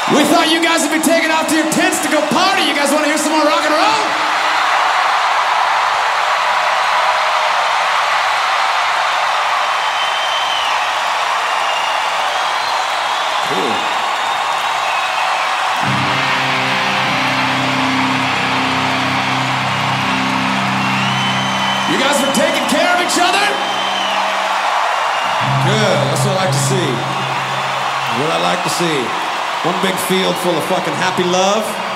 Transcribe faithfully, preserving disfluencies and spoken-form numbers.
We thought you guys would be taking off to your tents to go party. You guys want to hear some more rock and roll? Cool. You guys were taking care of each other? Good, that's what I like to see. What I like to see. One big field full of fucking happy love.